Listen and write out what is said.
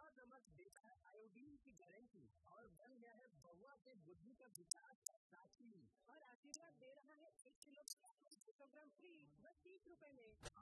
और नमक देता है आयोडीन की गारंटी और बन गया है बउआ के बुद्धि का विकास का साथी। और आशीर्वाद दे रहा है 1 किलो 200 ग्राम फ्री बस 30 रुपए में।